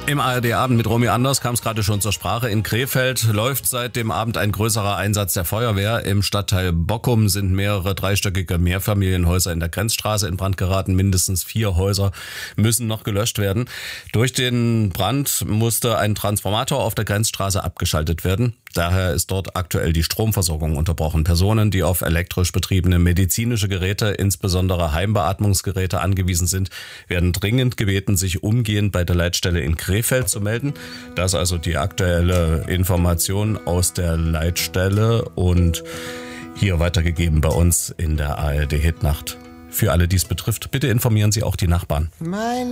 Im ARD-Abend mit Romy Anders kam es gerade schon zur Sprache. In Krefeld läuft seit dem Abend ein größerer Einsatz der Feuerwehr. Im Stadtteil Bockum sind mehrere dreistöckige Mehrfamilienhäuser in der Grenzstraße in Brand geraten. Mindestens 4 Häuser müssen noch gelöscht werden. Durch den Brand musste ein Transformator auf der Grenzstraße abgeschaltet werden. Daher ist dort aktuell die Stromversorgung unterbrochen. Personen, die auf elektrisch betriebene medizinische Geräte, insbesondere Heimbeatmungsgeräte, angewiesen sind, werden dringend gebeten, sich umgehend bei der Leitstelle in Krefeld zu melden. Das ist also die aktuelle Information aus der Leitstelle und hier weitergegeben bei uns in der ARD Hitnacht. Für alle, die es betrifft, bitte informieren Sie auch die Nachbarn.